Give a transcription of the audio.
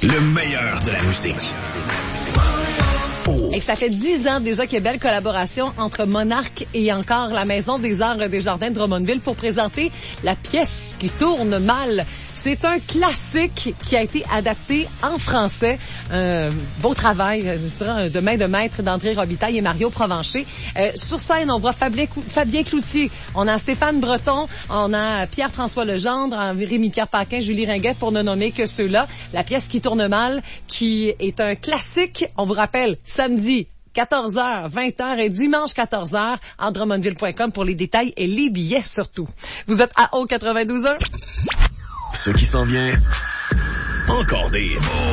Le meilleur de la musique. Et ça fait 10 ans déjà qu'il y a belle collaboration entre Monarque et encore la Maison des Arts des Jardins de Drummondville pour présenter la pièce qui tourne mal. C'est un classique qui a été adapté en français. Beau travail, de main de maître d'André Robitaille et Mario Provencher. Sur scène, on voit Fabien Cloutier, on a Stéphane Breton, on a Pierre-François Legendre, Rémi-Pierre Paquin, Julie Ringuet, pour ne nommer que ceux-là. La pièce qui tourne mal, qui est un classique. On vous rappelle, samedi 14h, 20h et dimanche 14h en drummondville.com pour les détails et les billets surtout. Vous êtes à O 92.1. Ce qui s'en vient, encore des